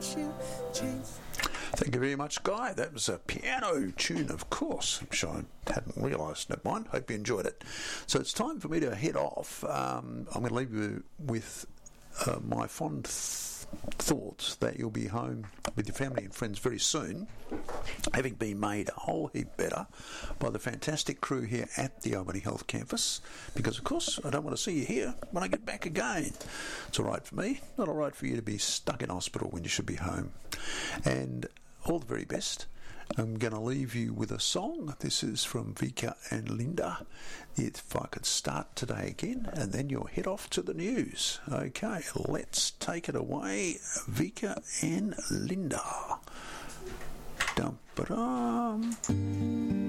Thank you very much, Guy. That was a piano tune, of course, which I hadn't realised. Never mind. Hope you enjoyed it. So it's time for me to head off. I'm going to leave you with my fond thoughts that you'll be home with your family and friends very soon, having been made a whole heap better by the fantastic crew here at the Albany Health Campus, because of course I don't want to see you here when I get back again. It's alright for me, not alright for you to be stuck in hospital when you should be home. And all the very best. I'm going to leave you with a song. This is from Vika and Linda. If I could start today again, and then you'll head off to the news. Okay, let's take it away, Vika and Linda. Dum-ba-dum.